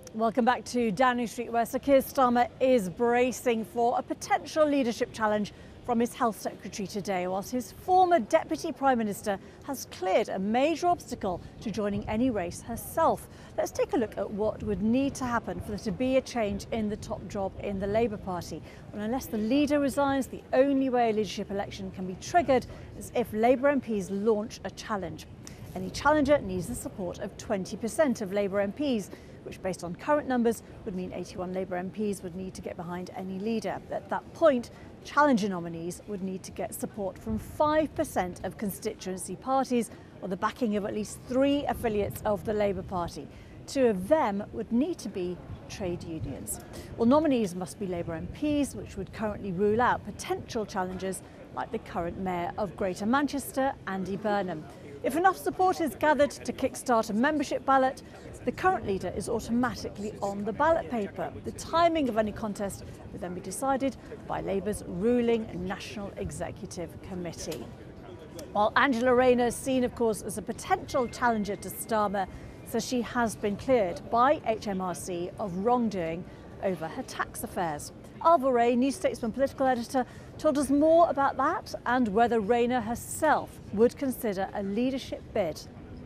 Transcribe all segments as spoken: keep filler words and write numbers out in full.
Welcome back to Downing Street, where Sir Keir Starmer is bracing for a potential leadership challenge from his Health Secretary today, whilst his former Deputy Prime Minister has cleared a major obstacle to joining any race herself. Let's take a look at what would need to happen for there to be a change in the top job in the Labour Party. And unless the leader resigns, the only way a leadership election can be triggered is if Labour M Ps launch a challenge. Any challenger needs the support of twenty percent of Labour M Ps, which based on current numbers would mean eighty-one Labour M Ps would need to get behind any leader. At that point, challenger nominees would need to get support from five percent of constituency parties or the backing of at least three affiliates of the Labour Party. Two of them would need to be trade unions. Well, nominees must be Labour M Ps, which would currently rule out potential challengers like the current Mayor of Greater Manchester, Andy Burnham. If enough support is gathered to kickstart a membership ballot, the current leader is automatically on the ballot paper. The timing of any contest would then be decided by Labour's ruling National Executive Committee. While Angela Rayner is seen, of course, as a potential challenger to Starmer, says she has been cleared by H M R C of wrongdoing over her tax affairs. Ailbhe Rea, New Statesman political editor, told us more about that and whether Rayner herself would consider a leadership bid.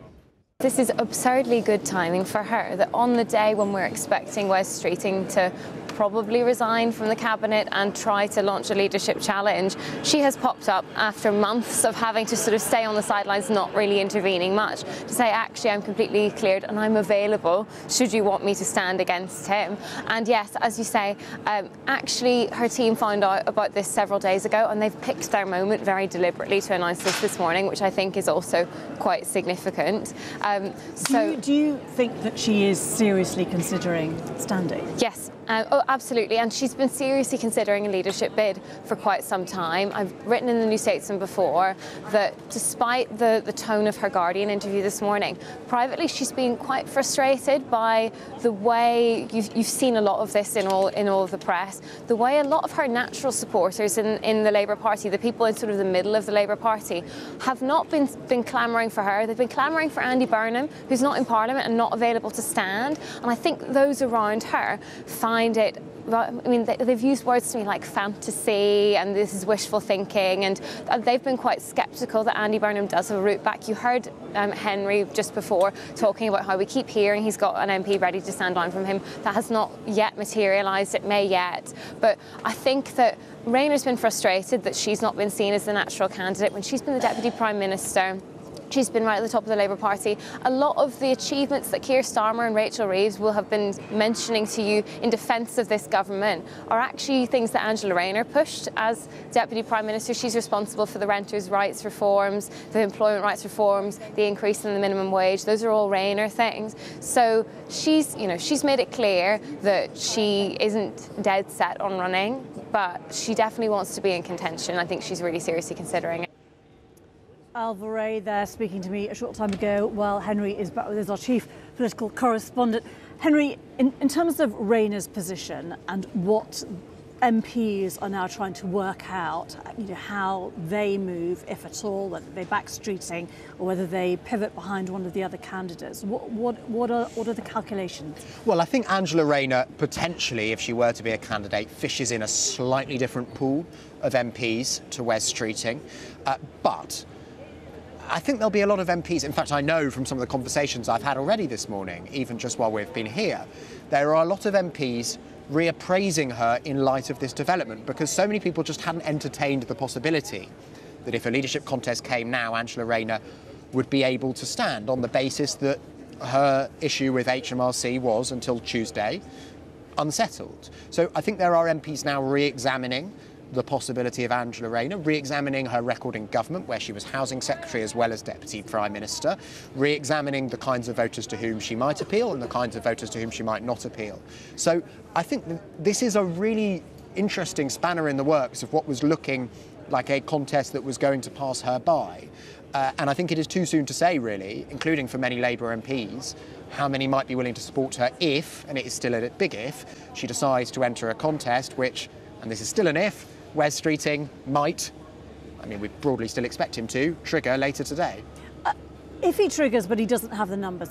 This is absurdly good timing for her, that on the day when we're expecting Wes Streeting to probably resign from the cabinet and try to launch a leadership challenge, she has popped up after months of having to sort of stay on the sidelines, not really intervening much, to say, actually, I'm completely cleared and I'm available should you want me to stand against him. And yes, as you say, um, actually her team found out about this several days ago and they've picked their moment very deliberately to announce this this morning, which I think is also quite significant. Um, so, do, you, do you think that she is seriously considering standing? Yes. Um, oh, absolutely, and she's been seriously considering a leadership bid for quite some time. I've written in the New Statesman before that despite the, the tone of her Guardian interview this morning, privately she's been quite frustrated by the way, you've, you've seen a lot of this in all in all of the press, the way a lot of her natural supporters in, in the Labour Party, the people in sort of the middle of the Labour Party, have not been, been clamouring for her. They've been clamouring for Andy Burnham, who's not in Parliament and not available to stand. And I think those around her find it, I mean, they've used words to me like fantasy and this is wishful thinking, and they've been quite sceptical that Andy Burnham does have a route back. You heard um, Henry just before talking about how we keep hearing he's got an M P ready to stand down from him. That has not yet materialised, it may yet. But I think that Rayner's been frustrated that she's not been seen as the natural candidate when she's been the Deputy Prime Minister. She's been right at the top of the Labour Party. A lot of the achievements that Keir Starmer and Rachel Reeves will have been mentioning to you in defence of this government are actually things that Angela Rayner pushed as Deputy Prime Minister. She's responsible for the renters' rights reforms, the employment rights reforms, the increase in the minimum wage. Those are all Rayner things. So she's, you know, she's made it clear that she isn't dead set on running, but she definitely wants to be in contention. I think she's really seriously considering it. Ailbhe Rea there speaking to me a short time ago while Henry is back with us, our chief political correspondent. Henry, in, in terms of Rayner's position and what M Ps are now trying to work out, you know, how they move, if at all, whether they back Streeting or whether they pivot behind one of the other candidates, what, what, what, are, what are the calculations? Well, I think Angela Rayner, potentially, if she were to be a candidate, fishes in a slightly different pool of M Ps to Wes Streeting, uh, but I think there'll be a lot of M Ps. In fact, I know from some of the conversations I've had already this morning, even just while we've been here, there are a lot of M Ps reappraising her in light of this development, because so many people just hadn't entertained the possibility that if a leadership contest came now, Angela Rayner would be able to stand on the basis that her issue with H M R C was, until Tuesday, unsettled. So I think there are M Ps now re-examining the possibility of Angela Rayner, re-examining her record in government, where she was Housing Secretary as well as Deputy Prime Minister, re-examining the kinds of voters to whom she might appeal and the kinds of voters to whom she might not appeal. So I think this is a really interesting spanner in the works of what was looking like a contest that was going to pass her by. Uh, and I think it is too soon to say, really, including for many Labour M Ps, how many might be willing to support her if, and it is still a big if, she decides to enter a contest which, and this is still an if, Wes Streeting might, I mean, we broadly still expect him to, trigger later today. Uh, if he triggers but he doesn't have the numbers,